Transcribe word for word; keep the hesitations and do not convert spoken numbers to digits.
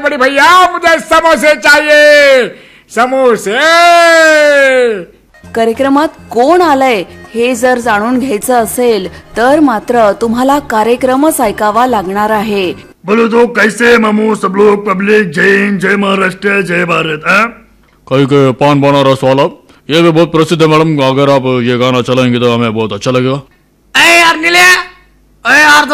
बड़ी भैया मुझे समोसे चाहिए, समोसे। कार्यक्रमात कोण आलंय हे जर जाणून घ्यायचं असेल तर मात्र तुम्हाला कार्यक्रमच ऐकावा लागणार आहे। बोलो तो कैसे मामू सब लोग पब्लिक, जय हिंद, जय महाराष्ट्र, जय भारत। कहीं के पान बनारस वाला ये भी बहुत प्रसिद्ध है मैडम, अगर आप ये गाना चलाएंगे तो हमें बहुत अच्छा लगेगा। अरे यार नीले, अरे यार